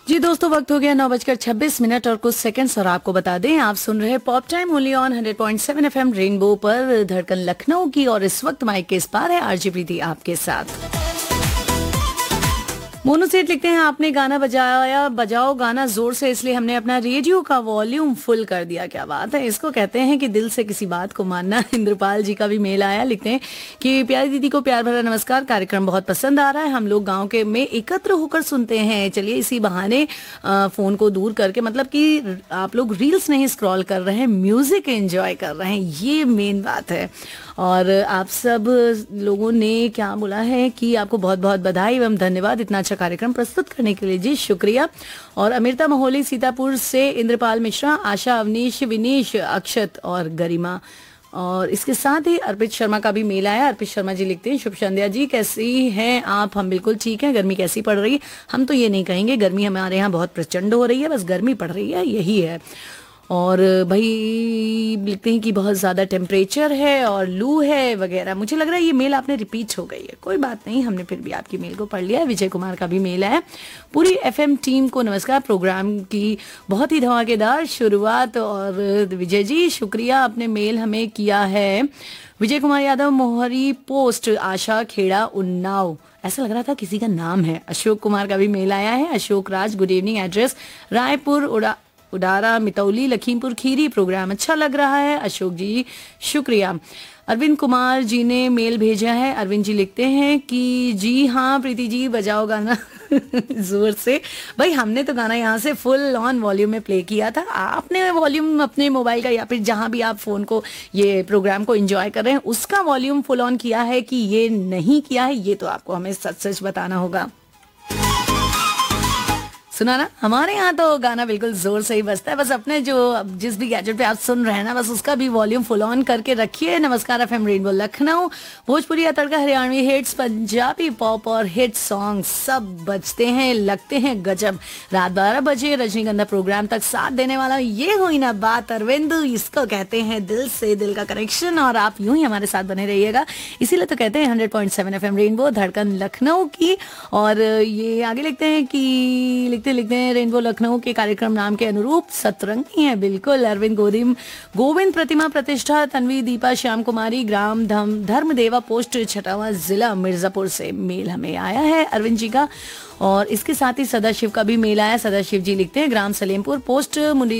जी दोस्तों, वक्त हो गया 9:26 और कुछ सेकंड्स। और आपको बता दें, आप सुन रहे pop time only on 100.7 FM rainbow पर, धड़कन लखनऊ की। और इस वक्त माइक के इस पार है आरजे प्रीति आपके साथ। मोनू सेठ लिखते हैं, आपने गाना बजाया, बजाओ गाना जोर से, इसलिए हमने अपना रेडियो का वॉल्यूम फुल कर दिया। क्या बात है, इसको कहते हैं कि दिल से किसी बात को मानना। इंद्रपाल जी का भी मेल आया, लिखते हैं कि प्यारी दीदी को प्यार भरा नमस्कार, कार्यक्रम बहुत पसंद आ रहा है, हम लोग गांव के में एकत्र होकर सुनते हैं। चलिए इसी बहाने फोन को दूर करके, मतलब कि आप लोग रील्स नहीं स्क्रॉल कर रहे हैं, म्यूजिक एंजॉय कर रहे हैं, ये मेन बात है। और आप सब लोगों ने क्या बोला है कि आपको बहुत बहुत बधाई एवं धन्यवाद इतना अच्छा कार्यक्रम प्रस्तुत करने के लिए। जी शुक्रिया। और अमृता महोली सीतापुर से, इंद्रपाल मिश्रा, आशा, अवनीश, विनीश, अक्षत और गरिमा। और इसके साथ ही अर्पित शर्मा का भी मेल आया। अर्पित शर्मा जी लिखते हैं, शुभ संध्या जी, कैसी हैं आप? हम बिल्कुल ठीक हैं। गर्मी कैसी पड़ रही है? हम तो ये नहीं कहेंगे, गर्मी हमारे यहाँ बहुत प्रचंड हो रही है, बस गर्मी पड़ रही है, यही है। और भाई लिखते हैं कि बहुत ज़्यादा टेम्परेचर है और लू है वगैरह। मुझे लग रहा है ये मेल आपने रिपीट हो गई है, कोई बात नहीं, हमने फिर भी आपकी मेल को पढ़ लिया है। विजय कुमार का भी मेल है। पूरी एफएम टीम को नमस्कार, प्रोग्राम की बहुत ही धमाकेदार शुरुआत। और विजय जी शुक्रिया, आपने मेल हमें किया है। विजय कुमार यादव, मोहरी पोस्ट, आशा, खेड़ा, उन्नाव, ऐसा लग रहा था किसी का नाम है। अशोक कुमार का भी मेल आया है। Ashok Raj, good evening, address Raipur, Udara, Mitauli, Lakhimpur Kheri, programme अच्छा लग रहा है। अशोक जी शुक्रिया। अरविंद कुमार जी ने मेल भेजा है। अरविंद जी लिखते हैं कि जी हाँ प्रीति जी, बजाओ गाना जोर से। भाई हमने तो गाना यहाँ से फुल ऑन वॉल्यूम में प्ले किया था, आपने वॉल्यूम अपने मोबाइल का या फिर जहां भी आप फोन को, ये प्रोग्राम को एंजॉय कर रहे हैं, उसका वॉल्यूम फुल ऑन किया है कि ये नहीं किया है, ये तो आपको हमें सच सच बताना होगा। सुना ना, हमारे यहाँ तो गाना बिल्कुल जोर से ही बजता है। बस अपने जो जिस भी गैजेट पे आप सुन रहे हैं ना, बस उसका भी वॉल्यूम फुल ऑन करके रखिए। नमस्कार एफएम रेनबो लखनऊ, भोजपुरी तड़का, हरियाणवी हिट्स, पंजाबी पॉप और हिट सॉन्ग सब बजते हैं, लगते हैं गजब। रात 12 बजे रजनीगंधा प्रोग्राम तक साथ देने वाला ये हुई ना बात अरविंद, इसको कहते हैं दिल से दिल का कनेक्शन। और आप यूं ही हमारे साथ बने रहिएगा, इसीलिए तो कहते हैं 100.7 एफएम रेनबो, धड़कन लखनऊ की। और ये आगे लिखते हैं कि लिखते हैं रेनबो लखनऊ के कार्यक्रम नाम के अनुरूप सतरंगी है। बिल्कुल। अरविंद गोविंद प्रतिमा प्रतिष्ठा, तन्वी, दीपा, श्याम कुमारी, ग्राम धर्मदेवा पोस्ट, छठावा जिला मिर्जापुर से मेल हमें आया है अरविंद जी का। और इसके साथ ही सदाशिव का भी मेल आया। सदाशिव जी लिखते हैं, ग्राम सलेमपुर पोस्ट,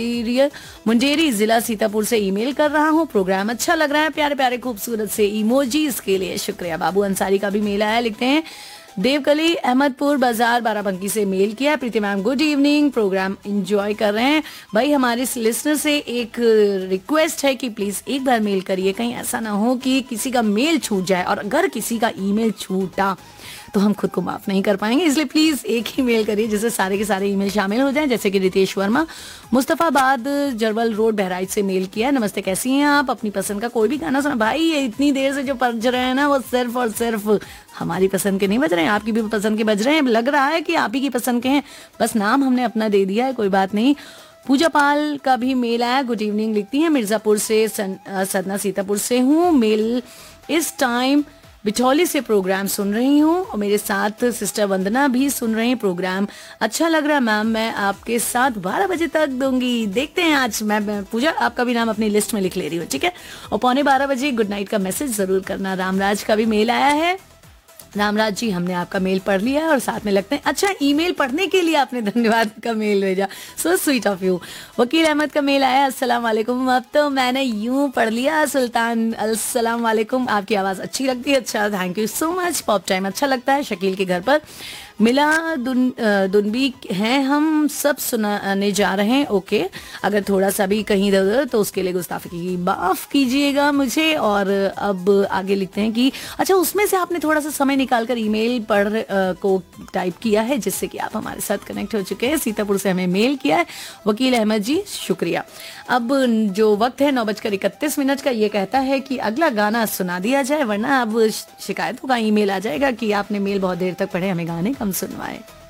मुंडेरी जिला सीतापुर से ईमेल कर रहा हूँ, प्रोग्राम अच्छा लग रहा है, प्यारे प्यारे खूबसूरत से इमोजी, इसके लिए शुक्रिया। बाबू अंसारी का भी मेल आया, लिखते हैं देवकली अहमदपुर बाजार बाराबंकी से मेल किया। प्रीति ma'am good evening, programme enjoy कर रहे हैं। भाई हमारे लिसनर से एक रिक्वेस्ट है कि प्लीज एक बार मेल करिए, कहीं ऐसा ना हो कि किसी का मेल छूट जाए, और अगर किसी का ईमेल छूटा तो हम खुद को माफ नहीं कर पाएंगे, इसलिए प्लीज एक ही मेल करिए जिससे सारे के सारे ईमेल शामिल हो जाएं। जैसे कि रितेश वर्मा, मुस्तफाबाद जरवल रोड बहराइच से मेल किया। नमस्ते, कैसी हैं आप? अपनी पसंद का कोई भी गाना सुना। भाई ये इतनी देर से जो बज रहे हैं ना, वो सिर्फ और सिर्फ हमारी पसंद के नहीं बज रहे हैं, आपकी भी पसंद के बज रहे हैं। लग रहा है कि आप ही की पसंद के हैं, बस नाम हमने अपना दे दिया है, कोई बात नहीं। पूजा पाल का भी मेल आया, गुड इवनिंग लिखती हैं, मिर्जापुर से, सदना सीतापुर से हूँ। मेल इस टाइम बिचौली से प्रोग्राम सुन रही हूँ, और मेरे साथ सिस्टर वंदना भी सुन रही हैं। प्रोग्राम अच्छा लग रहा है मैम, मैं आपके साथ 12 बजे तक दूंगी। देखते हैं आज मैं पूजा आपका भी नाम अपनी लिस्ट में लिख ले रही हूँ, ठीक है। और 12:15 बजे गुड नाइट का मैसेज जरूर करना। रामराज का भी मेल आया है। रामराज जी, हमने आपका मेल पढ़ लिया है और साथ में लगते हैं, अच्छा ईमेल पढ़ने के लिए आपने धन्यवाद का मेल भेजा, सो स्वीट ऑफ यू। वकील अहमद का मेल आया, अस्सलाम वालेकुम, अब तो मैंने यूं पढ़ लिया। सुल्तान, अस्सलाम वालेकुम, आपकी आवाज़ अच्छी लगती है। अच्छा, thank you so much, pop time अच्छा लगता है। शकील के घर पर मिला दुनबी हैं, हम सब सुनाने जा रहे हैं। ओके, अगर थोड़ा सा भी कहीं इधर तो उसके लिए गुस्ताफी की माफ कीजिएगा मुझे। और अब आगे लिखते हैं कि अच्छा, उसमें से आपने थोड़ा सा समय निकालकर ईमेल को टाइप किया है, जिससे कि आप हमारे साथ कनेक्ट हो चुके हैं। सीतापुर से हमें मेल किया है वकील अहमद जी, शुक्रिया। अब जो वक्त है 9:31 का, ये कहता है कि अगला गाना सुना दिया जाए, वरना अब शिकायतों का ईमेल आ जाएगा कि आपने मेल बहुत देर तक पढ़े, हमें गाने कम सुनवाए।